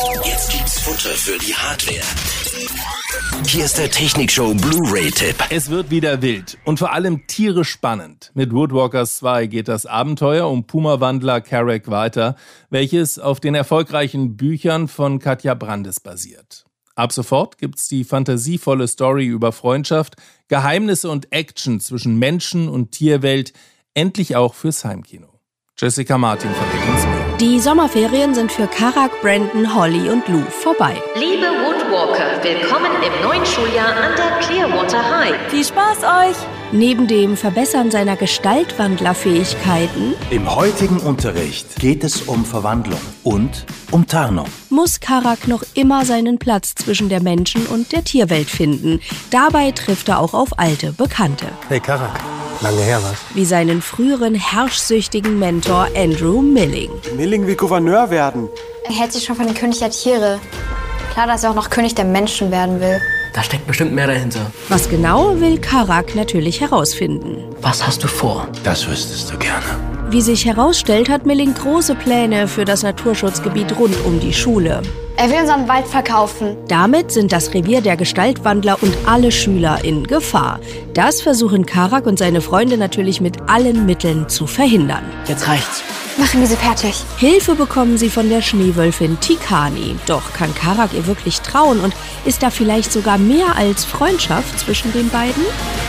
Jetzt gibt's Futter für die Hardware. Hier ist der Technikshow Blu-ray-Tipp. Es wird wieder wild und vor allem tierisch spannend. Mit Woodwalkers 2 geht das Abenteuer um Puma-Wandler Carrack weiter, welches auf den erfolgreichen Büchern von Katja Brandes basiert. Ab sofort gibt's die fantasievolle Story über Freundschaft, Geheimnisse und Action zwischen Menschen und Tierwelt, endlich auch fürs Heimkino. Jessica Martin verrät uns mehr. Die Sommerferien sind für Carrack, Brandon, Holly und Lou vorbei. Liebe Woodwalker, willkommen im neuen Schuljahr an der Clearwater High. Viel Spaß euch! Neben dem Verbessern seiner Gestaltwandlerfähigkeiten im heutigen Unterricht geht es um Verwandlung und um Tarnung. Muss Carrack noch immer seinen Platz zwischen der Menschen- und der Tierwelt finden. Dabei trifft er auch auf alte Bekannte. Hey Carrack, lange her was? Wie seinen früheren herrschsüchtigen Mentor Andrew Milling. Milling will Gouverneur werden. Er hält sich schon für den König der Tiere. Klar, dass er auch noch König der Menschen werden will. Da steckt bestimmt mehr dahinter. Was genau, will Carrack natürlich herausfinden. Was hast du vor? Das wüsstest du gerne. Wie sich herausstellt, hat Milling große Pläne für das Naturschutzgebiet rund um die Schule. Er will unseren Wald verkaufen. Damit sind das Revier der Gestaltwandler und alle Schüler in Gefahr. Das versuchen Carrack und seine Freunde natürlich mit allen Mitteln zu verhindern. Jetzt reicht's. Machen wir sie fertig. Hilfe bekommen sie von der Schneewölfin Tikani. Doch kann Carrack ihr wirklich trauen und ist da vielleicht sogar mehr als Freundschaft zwischen den beiden?